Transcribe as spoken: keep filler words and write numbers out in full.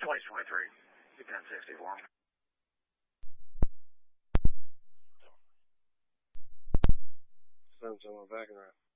twenty twenty-three, ten sixty-four. Sounds on my back around.